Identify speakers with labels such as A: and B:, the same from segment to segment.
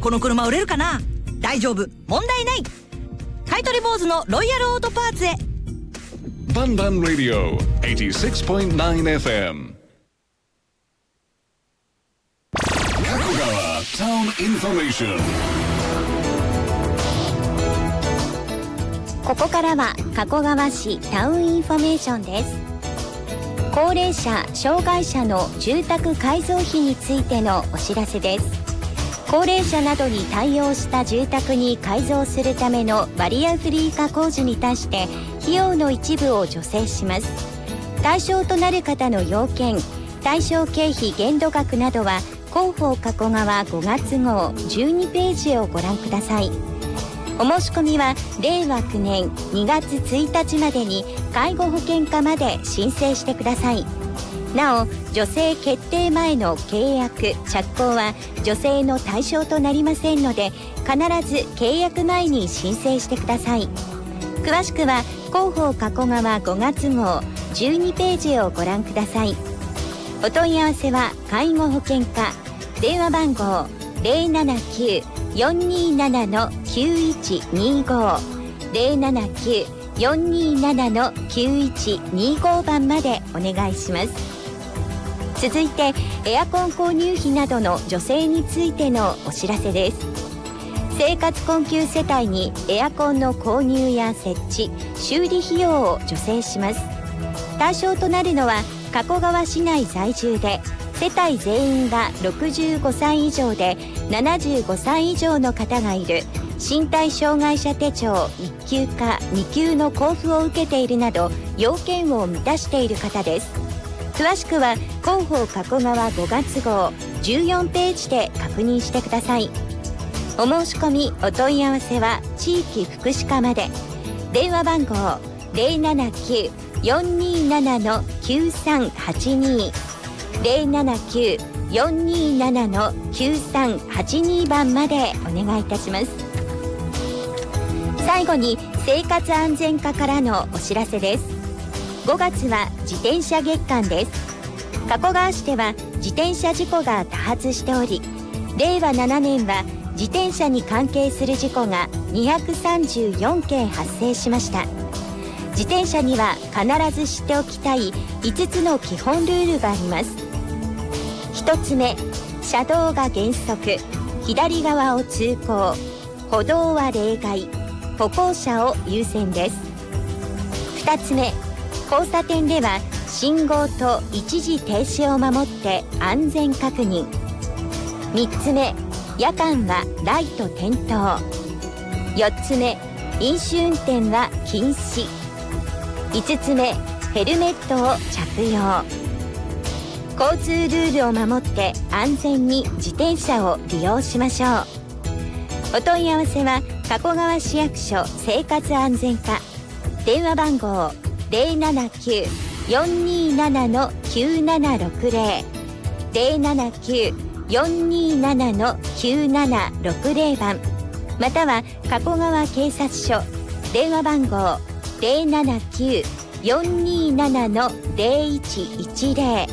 A: この車売れるかな、大丈夫、問題ない。買取坊主のロイヤルオートパーツへ。
B: バンバンラディオ 86.9FM 加古川タウンインフォメーション。
C: ここからは加古川市タウンインフォメーションです。高齢者・障害者の住宅改造費についてのお知らせです。高齢者などに対応した住宅に改造するためのバリアフリー化工事に対して費用の一部を助成します。対象となる方の要件、対象経費限度額などは広報加古川5月号12ページをご覧ください。お申し込みは令和9年2月1日までに介護保険課まで申請してください。なお、助成決定前の契約・着工は助成の対象となりませんので、必ず契約前に申請してください。詳しくは広報加古川5月号12ページをご覧ください。お問い合わせは介護保険課、電話番号 079-427-9125 079-427-9125 番までお願いします。続いてエアコン購入費などの助成についてのお知らせです。生活困窮世帯にエアコンの購入や設置・修理費用を助成します。対象となるのは加古川市内在住で世帯全員が65歳以上で75歳以上の方がいる、身体障害者手帳1級か2級の交付を受けているなど要件を満たしている方です。詳しくは広報加古川5月号14ページで確認してください。お申し込みお問い合わせは地域福祉課まで。電話番号 079-427-9382 079-427-9382 番までお願いいたします。最後に生活安全課からのお知らせです。5月は自転車月間です。加古川市では自転車事故が多発しており、令和7年は自転車に関係する事故が234件発生しました。自転車には必ず知っておきたい5つの基本ルールがあります。1つ目、車道が原則、左側を通行、歩道は例外、歩行者を優先です。2つ目、交差点では信号と一時停止を守って安全確認。3つ目、夜間はライト点灯。4つ目、飲酒運転は禁止。5つ目、ヘルメットを着用。交通ルールを守って安全に自転車を利用しましょう。お問い合わせは加古川市役所生活安全課、電話番号 079-427-9760 079-427-9760 番、または加古川警察署、電話番号 079-427-0110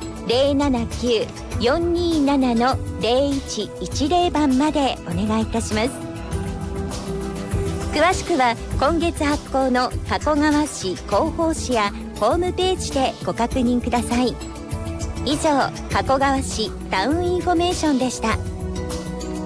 C: 079-427-0110 番までお願いいたします。詳しくは今月発行の加古川市広報誌やホームページでご確認ください。以上、加古川市タウンインフォメーションでした。